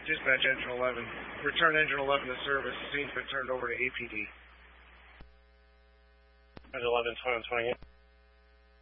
Dispatch engine 11. Return engine 11 to service. Scene's been turned over to APD. Engine 11, 2128.